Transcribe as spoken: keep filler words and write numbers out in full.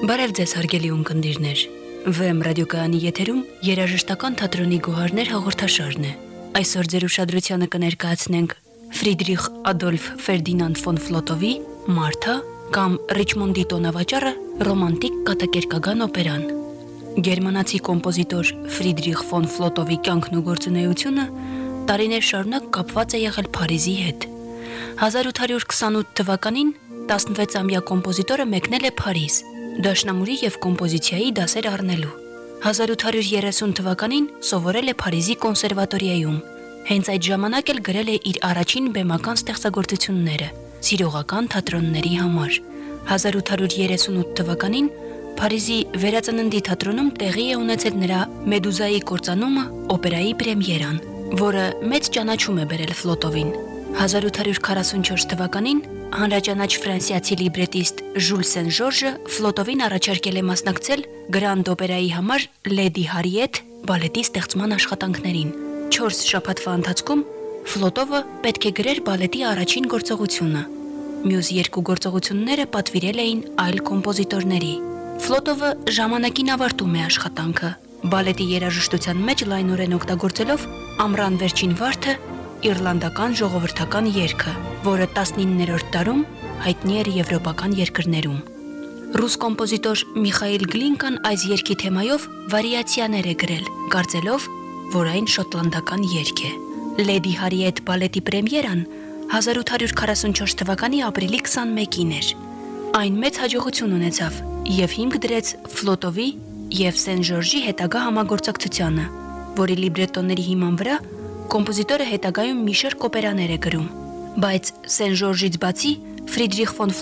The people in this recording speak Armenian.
Բարև ձեզ հարգելի ունկնդիրներ, Վեմ ռադիոկայանի եթերում երաժշտական թատրոնի գոհարներ հաղորդաշարն է։ Այսօր ձեր ուշադրությանը կներկայացնենք Ֆրիդրիխ Ադոլֆ Ֆերդինանդ ֆոն Ֆլոտովի «Մարթա» կամ Ռիչմոնդի տոնավաճառը ռոմանտիկ կատակերգական օպերան։ Գերմանացի կոմպոզիտոր Ֆրիդրիխ ֆոն Ֆլոտովի կյանքն ու գործունեությունը տարիներ շարունակ կապված է եղել Փարիզի հետ։ հազար ութ հարյուր քսանութ թվականին տասնվեցամյա կոմպոզիտորը մեկնել է Փարիզ, դաշնամուրի և կոմպոզիցիայի դասեր առնելու։ հազար ութ հարյուր երեսուն թվականին սովորել է Փարիզի կոնսերվատորիայում։ Հենց այդ ժամանակ էլ գրել է իր առաջին բեմական ստեղծագործությունները սիրողական թատրոնների համար։ հազար ութ հարյուր երեսունութ թվականին Փարիզի Վերածննդի թատրոնում տեղի է ունեցել նրա Մեդուզայի կործանումը օպերայի պրեմիերան, որը մեծ ճանաչում է բերել Ֆլոտովին։ հազար ութ հարյուր քառասունչորս թվականին հանրաճանաչ ֆրանսիացի լիբրետիստ Ժուլ Սեն Ժորժը Ֆլոտովին առաջարկել է մասնակցել Գրանդ օպերայի համար Լեդի Հարիեթ բալետի ստեղծման աշխատանքներին։ չորս շաբաթվա ընթացքում Ֆլոտովը պետք է գրեր բալետի առաջին գործողությունը։ Մյուս երկու գործողությունները պատվիրել էին այլ կոմպոզիտորների։ Ֆլոտովը ժամանակին ավարտում է աշխատանքը, բալետի երաժշտության մեջ լայնորեն օգտագործելով Ամռան վերջին վարդը իռլանդական ժողովրդական երգը, որը տասնիններորդ դարում հայտնի էր եվրոպական երկրներում։ Ռուս կոմպոզիտոր Միխայիլ Գլինկան այս երգի թեմայով վարիացիաներ է գրել, կարծելով, որ այն շոտլանդական երգ է։ Լեդի Հարիեթ բալետի պրեմիերան հազար ութ հարյուր քառասունչորս թվականի ապրիլի քսանմեկին էր։ Այն մեծ հաջողություն ունեցավ և հիմք դրեց Ֆլոտովի և Սեն Ժորժի հետագա համագործակցությանը, որի լիբրետոների հիման վրա կոմպոզիտորը հետագայում մի շարք օպերաներ է գրում։ Բայց Սեն Ժորժից բացի Ֆրիդրիխ ֆոն